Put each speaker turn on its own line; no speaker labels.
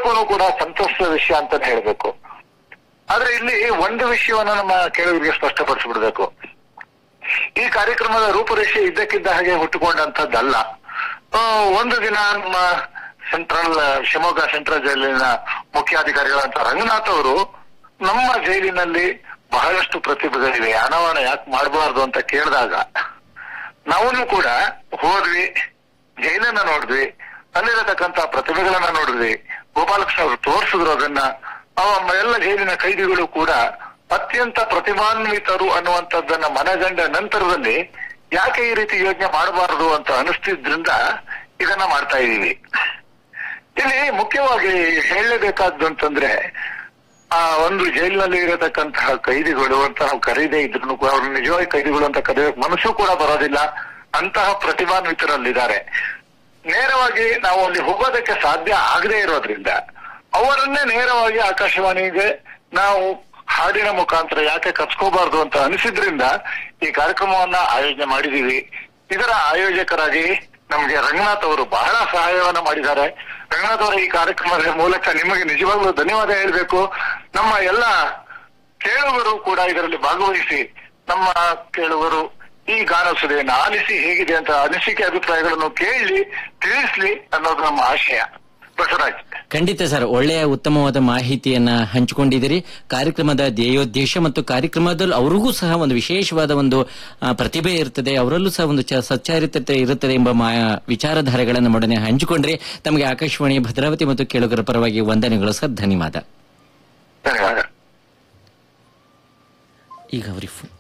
ನಿಜಕ್ಕೂ ಕೂಡ ಸಂತೋಷದ ವಿಷಯ ಅಂತಾನೆ ಹೇಳ್ಬೇಕು. ಆದ್ರೆ ಇಲ್ಲಿ ಒಂದು ವಿಷಯವನ್ನ ನಮ್ಮ ಕೇಳುಗರಿಗೆ ಸ್ಪಷ್ಟಪಡಿಸ್ಬಿಡ್ಬೇಕು. ಈ ಕಾರ್ಯಕ್ರಮದ ರೂಪುರೇಷೆ ಇದ್ದಕ್ಕಿದ್ದ ಹಾಗೆ ಹುಟ್ಟುಕೊಂಡಂತದ್ದಲ್ಲ. ಒಂದು ದಿನ ನಮ್ಮ ಶಿವಮೊಗ್ಗ ಸೆಂಟ್ರಲ್ ಜೈಲಿನ ಮುಖ್ಯಾಧಿಕಾರಿಗಳಂತ ರಂಗನಾಥ್ ಅವರು ನಮ್ಮ ಜೈಲಿನಲ್ಲಿ ಬಹಳಷ್ಟು ಪ್ರತಿಭೆಗಳಿವೆ, ಅನಾವರಣ ಯಾಕೆ ಮಾಡಬಾರ್ದು ಅಂತ ಕೇಳಿದಾಗ ನಾವು ಕೂಡ ಹೋದ್ವಿ, ಜೈಲನ್ನ ನೋಡಿದ್ವಿ, ಅಲ್ಲಿರತಕ್ಕಂತ ಪ್ರತಿಭೆಗಳನ್ನ ನೋಡಿದ್ವಿ. ಗೋಪಾಲಕೃಷ್ಣ ಅವರು ತೋರಿಸಿದ್ರು ಅದನ್ನ. ಎಲ್ಲ ಜೈಲಿನ ಕೈದಿಗಳು ಕೂಡ ಅತ್ಯಂತ ಪ್ರತಿಭಾನ್ವಿತರು ಅನ್ನುವಂಥದ್ದನ್ನ ಮನಗಂಡ ನಂತರದಲ್ಲಿ ಯಾಕೆ ಈ ರೀತಿ ಯೋಚನೆ ಮಾಡಬಾರದು ಅಂತ ಅನಿಸ್ತಿದ್ರಿಂದ ಇದನ್ನ ಮಾಡ್ತಾ ಇದ್ದೀವಿ. ಇಲ್ಲಿ ಮುಖ್ಯವಾಗಿ ಹೇಳಲೇಬೇಕಾದ್ದು ಅಂತಂದ್ರೆ, ಆ ಒಂದು ಜೈಲಿನಲ್ಲಿ ಇರತಕ್ಕಂತಹ ಕೈದಿಗಳು ಅಂತ ನಾವು ಕರೀದೇ ಇದ್ರು ಕೂಡ ಅವ್ರನ್ನ ನಿಜವಾಗಿ ಕೈದಿಗಳು ಅಂತ ಕರೆಯೋಕೆ ಮನಸ್ಸು ಕೂಡ ಬರೋದಿಲ್ಲ. ಅಂತಹ ಪ್ರತಿಭಾನ್ವಿತರಲ್ಲಿದ್ದಾರೆ. ನೇರವಾಗಿ ನಾವು ಅಲ್ಲಿ ಹೋಗೋದಕ್ಕೆ ಸಾಧ್ಯ ಆಗದೆ ಇರೋದ್ರಿಂದ ಅವರನ್ನೇ ನೇರವಾಗಿ ಆಕಾಶವಾಣಿಗೆ ನಾವು ಹಾಡಿನ ಮುಖಾಂತರ ಯಾಕೆ ಕರ್ಸ್ಕೋಬಾರ್ದು ಅಂತ ಅನಿಸಿದ್ರಿಂದ ಈ ಕಾರ್ಯಕ್ರಮವನ್ನ ಆಯೋಜನೆ ಮಾಡಿದೀವಿ. ಇದರ ಆಯೋಜಕರಾಗಿ ನಮ್ಗೆ ರಂಗನಾಥ್ ಅವರು ಬಹಳ ಸಹಾಯವನ್ನ ಮಾಡಿದ್ದಾರೆ. ರಂಗನಾಥ್ ಅವರ ಈ ಕಾರ್ಯಕ್ರಮದ ಮೂಲಕ ನಿಮಗೆ ನಿಜವಾಗ್ಲೂ ಧನ್ಯವಾದ ಹೇಳ್ಬೇಕು. ನಮ್ಮ ಎಲ್ಲ ಕೇಳುಗರು ಕೂಡ ಇದರಲ್ಲಿ ಭಾಗವಹಿಸಿ ನಮ್ಮ ಕೇಳುಗರು ಈ ಗಾನೋತ್ಸವವನ್ನು ಆಲಿಸಿ ಹೇಗಿದೆ ಅಂತ ಅನಿಸಿಕೆ ಅಭಿಪ್ರಾಯಗಳನ್ನು ಕೇಳಿ ತಿಳಿಸ್ಲಿ ಅನ್ನೋದು ನಮ್ಮ ಆಶಯ. ಬಸವರಾಜ್,
ಖಂಡಿತ ಸರ್, ಒಳ್ಳೆಯ ಉತ್ತಮವಾದ ಮಾಹಿತಿಯನ್ನ ಹಂಚಿಕೊಂಡಿದ್ದೀರಿ. ಕಾರ್ಯಕ್ರಮದ ಧ್ಯೇಯೋದ್ದೇಶ ಮತ್ತು ಕಾರ್ಯಕ್ರಮದಲ್ಲಿ ಅವರಿಗೂ ಸಹ ಒಂದು ವಿಶೇಷವಾದ ಒಂದು ಪ್ರತಿಭೆ ಇರ್ತದೆ, ಅವರಲ್ಲೂ ಸಹ ಒಂದು ಸಚ್ಚಾರಿತ್ರತೆ ಇರುತ್ತದೆ ಎಂಬ ವಿಚಾರಧಾರೆಗಳನ್ನು ನಮ್ಮೊಡನೆ ಹಂಚಿಕೊಂಡ್ರೆ ತಮಗೆ ಆಕಾಶವಾಣಿ ಭದ್ರಾವತಿ ಮತ್ತು ಕೇಳುಗರ ಪರವಾಗಿ ವಂದನೆಗಳು ಸರ್. ಧನ್ಯವಾದ.
ಧನ್ಯವಾದ.
ಈಗ ಅವರಿಗೆ